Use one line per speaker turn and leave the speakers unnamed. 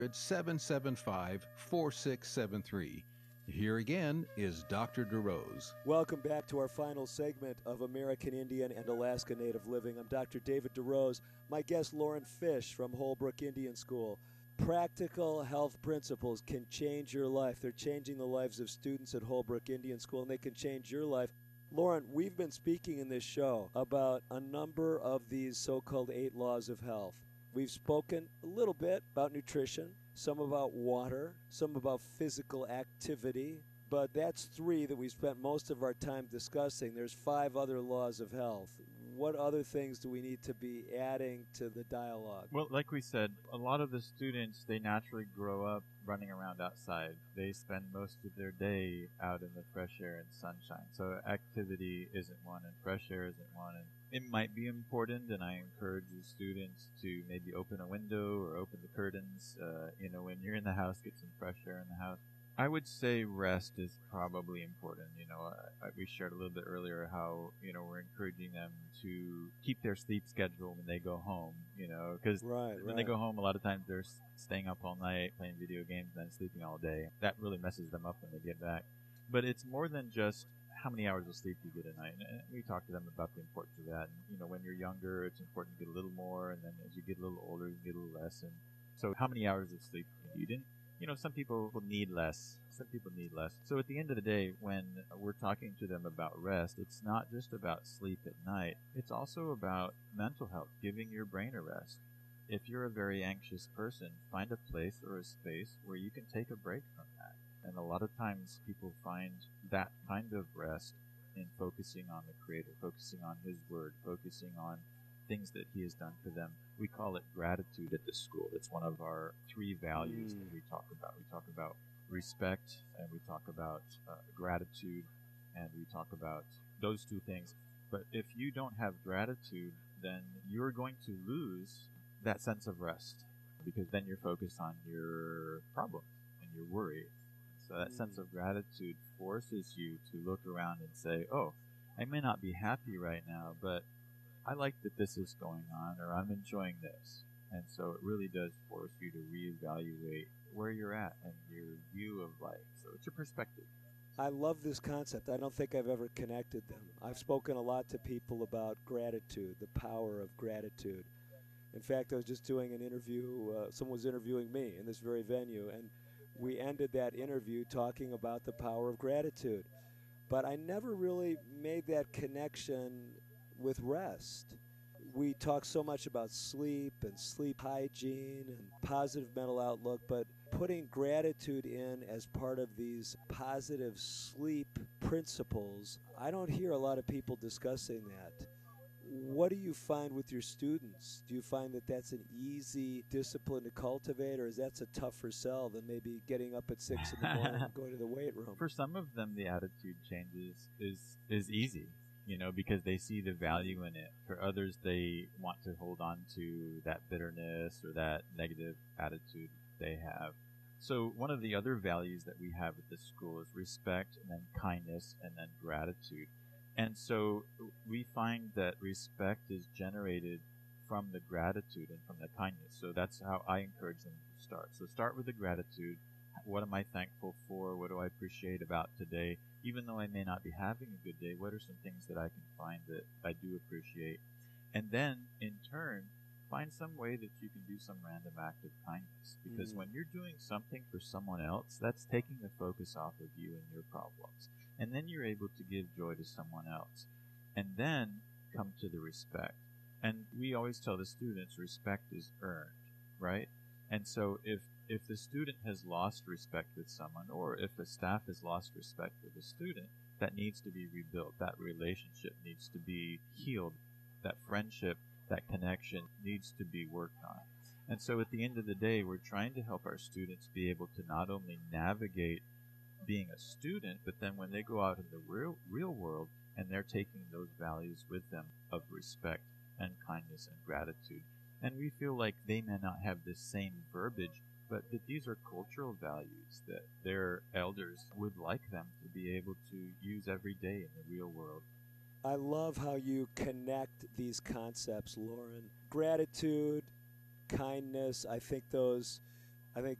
at 775-4673. Here again is Dr. DeRose.
Welcome back to our final segment of American Indian and Alaska Native Living. I'm Dr. David DeRose. My guest, Lauren Fish from Holbrook Indian School. Practical health principles can change your life. They're changing the lives of students at Holbrook Indian School, and they can change your life. Lauren, we've been speaking in this show about a number of these so-called 8 laws of health. We've spoken a little bit about nutrition, some about water, some about physical activity, but that's 3 that we spent most of our time discussing. There's 5 other laws of health. What other things do we need to be adding to the dialogue?
Well, like we said, a lot of the students, they naturally grow up running around outside. They spend most of their day out in the fresh air and sunshine. So activity isn't one and fresh air isn't one. And it might be important, and I encourage the students to maybe open a window or open the curtains, when you're in the house, get some fresh air in the house. I would say rest is probably important. We shared a little bit earlier how, we're encouraging them to keep their sleep schedule when they go home, because when they go home, a lot of times they're staying up all night, playing video games, and then sleeping all day. That really messes them up when they get back. But it's more than just how many hours of sleep you get a night. And we talk to them about the importance of that. And, when you're younger, it's important to get a little more, and then as you get a little older, you get a little less. And so how many hours of sleep do you need? Some people will need less. Some people need less. So at the end of the day, when we're talking to them about rest, it's not just about sleep at night. It's also about mental health, giving your brain a rest. If you're a very anxious person, find a place or a space where you can take a break from that. And a lot of times people find that kind of rest in focusing on the Creator, focusing on His Word, focusing on things that He has done for them. We call it gratitude at the school. It's one of our 3 values that we talk about. We talk about respect, and we talk about gratitude, and we talk about those 2 things. But if you don't have gratitude, then you're going to lose that sense of rest, because then you're focused on your problems and your worries. So that sense of gratitude forces you to look around and say, oh, I may not be happy right now, but I like that this is going on, or I'm enjoying this. And so it really does force you to reevaluate where you're at and your view of life. So it's your perspective.
I love this concept. I don't think I've ever connected them. I've spoken a lot to people about gratitude, the power of gratitude. In fact, I was just doing an interview. Someone was interviewing me in this very venue, and we ended that interview talking about the power of gratitude. But I never really made that connection with rest. We talk so much about sleep and sleep hygiene and positive mental outlook, but putting gratitude in as part of these positive sleep principles, I don't hear a lot of people discussing that. What do you find with your students? Do you find that that's an easy discipline to cultivate, or is that a tougher sell than maybe getting up at 6 in the morning and going to the weight room?
For some of them, the attitude changes is easy, because they see the value in it. For others, they want to hold on to that bitterness or that negative attitude they have. So one of the other values that we have at this school is respect, and then kindness, and then gratitude. And so we find that respect is generated from the gratitude and from the kindness. So that's how I encourage them to start. So start with the gratitude. What am I thankful for? What do I appreciate about today? Even though I may not be having a good day, what are some things that I can find that I do appreciate? And then, in turn, find some way that you can do some random act of kindness. Because when you're doing something for someone else, that's taking the focus off of you and your problems. And then you're able to give joy to someone else. And then come to the respect. And we always tell the students respect is earned, right? And so if the student has lost respect with someone, or if the staff has lost respect with a student, that needs to be rebuilt. That relationship needs to be healed. That friendship, that connection needs to be worked on. And so at the end of the day, we're trying to help our students be able to not only navigate being a student, but then when they go out in the real world and they're taking those values with them of respect and kindness and gratitude. And we feel like they may not have the same verbiage, but that these are cultural values that their elders would like them to be able to use every day in the real world.
I love how you connect these concepts, Lauren. Gratitude, kindness, I think those I think